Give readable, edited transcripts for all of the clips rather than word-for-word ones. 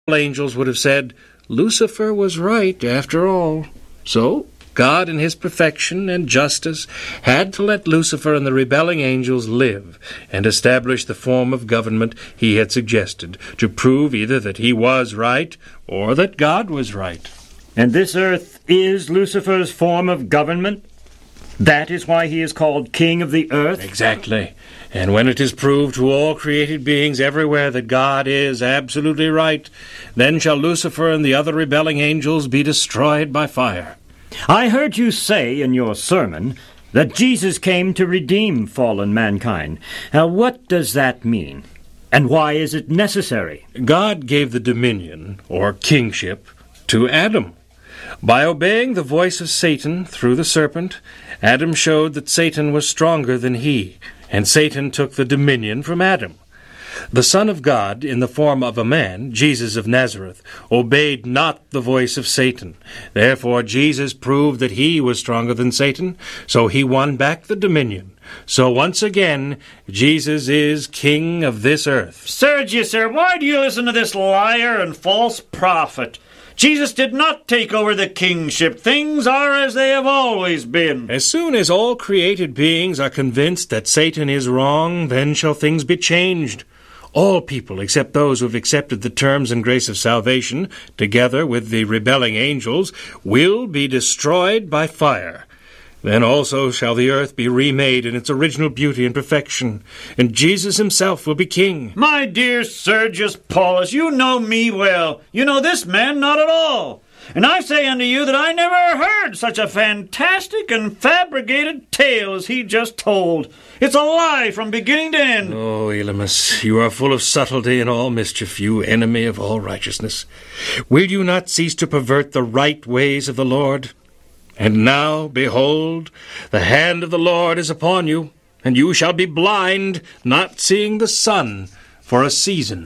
angels would have said, Lucifer was right after all. So God in his perfection and justice had to let Lucifer and the rebelling angels live and establish the form of government he had suggested, to prove either that he was right or that God was right. And this earth is Lucifer's form of government? That is why he is called King of the Earth? Exactly. And when it is proved to all created beings everywhere that God is absolutely right, then shall Lucifer and the other rebelling angels be destroyed by fire. I heard you say in your sermon that Jesus came to redeem fallen mankind. Now, what does that mean? And why is it necessary? God gave the dominion, or kingship, to Adam. By obeying the voice of Satan through the serpent, Adam showed that Satan was stronger than he, and Satan took the dominion from Adam. The Son of God, in the form of a man, Jesus of Nazareth, obeyed not the voice of Satan. Therefore Jesus proved that he was stronger than Satan, so he won back the dominion. So once again, Jesus is King of this earth. Sergius, sir, why do you listen to this liar and false prophet? Jesus did not take over the kingship. Things are as they have always been. As soon as all created beings are convinced that Satan is wrong, then shall things be changed. All people, except those who have accepted the terms and grace of salvation, together with the rebelling angels, will be destroyed by fire. Then also shall the earth be remade in its original beauty and perfection, and Jesus himself will be king. My dear Sergius Paulus, you know me well. You know this man not at all. And I say unto you that I never heard such a fantastic and fabricated tale as he just told. It's a lie from beginning to end. Oh, Elymas, you are full of subtlety and all mischief, you enemy of all righteousness. Will you not cease to pervert the right ways of the Lord? And now, behold, the hand of the Lord is upon you, and you shall be blind, not seeing the sun for a season.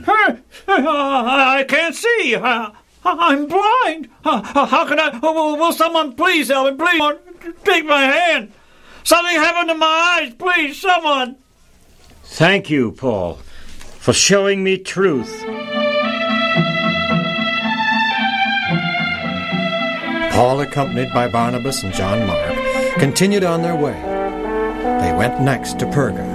I can't see. I'm blind. How can I? Will someone please help me? Please take my hand. Something happened to my eyes. Please, someone. Thank you, Paul, for showing me truth. Paul, accompanied by Barnabas and John Mark, continued on their way. They went next to Perga.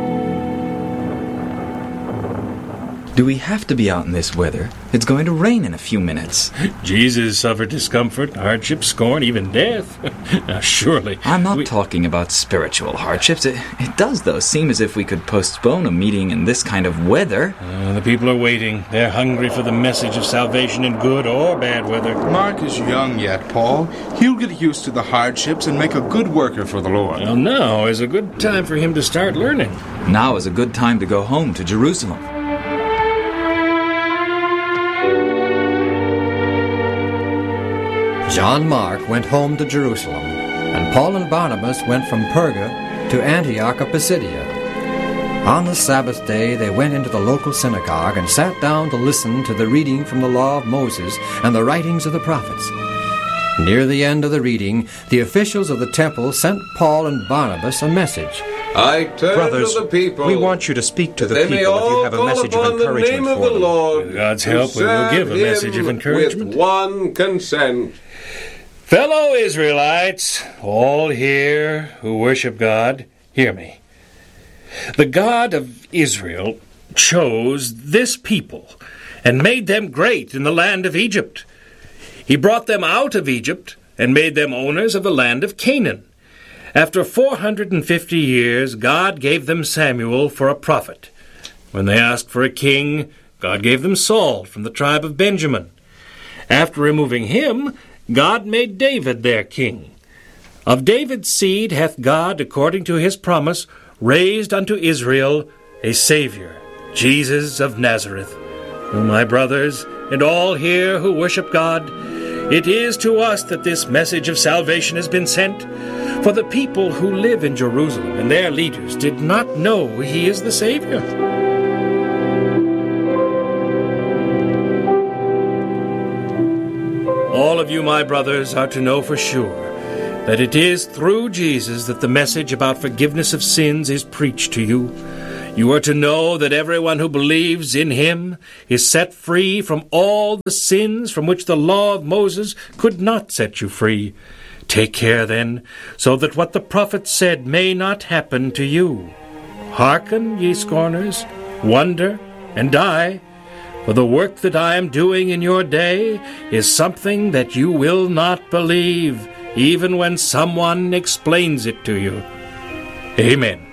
Do we have to be out in this weather? It's going to rain in a few minutes. Jesus suffered discomfort, hardship, scorn, even death. Now, surely... I'm not talking about spiritual hardships. It does, though, seem as if we could postpone a meeting in this kind of weather. The people are waiting. They're hungry for the message of salvation in good or bad weather. Mark is young yet, Paul. He'll get used to the hardships and make a good worker for the Lord. Well, now is a good time for him to start learning. Now is a good time to go home to Jerusalem. John Mark went home to Jerusalem, and Paul and Barnabas went from Perga to Antioch of Pisidia. On the Sabbath day they went into the local synagogue and sat down to listen to the reading from the law of Moses and the writings of the prophets. Near the end of the reading, the officials of the temple sent Paul and Barnabas a message. I turn Brothers, to the people. we want you to speak to the They people may if you all have a call message of upon the encouragement name of for the them. Lord. With God's help, we will give a message of encouragement. With one consent. Fellow Israelites, all here who worship God, hear me. The God of Israel chose this people and made them great in the land of Egypt. He brought them out of Egypt and made them owners of the land of Canaan. After 450 years, God gave them Samuel for a prophet. When they asked for a king, God gave them Saul from the tribe of Benjamin. After removing him, God made David their king. Of David's seed hath God, according to his promise, raised unto Israel a Savior, Jesus of Nazareth. O my brothers, and all here who worship God, it is to us that this message of salvation has been sent. For the people who live in Jerusalem and their leaders did not know he is the Savior. All of you, my brothers, are to know for sure that it is through Jesus that the message about forgiveness of sins is preached to you. You are to know that everyone who believes in him is set free from all the sins from which the law of Moses could not set you free. Take care, then, so that what the prophet said may not happen to you. Hearken, ye scorners, wonder, and die, for the work that I am doing in your day is something that you will not believe, even when someone explains it to you. Amen.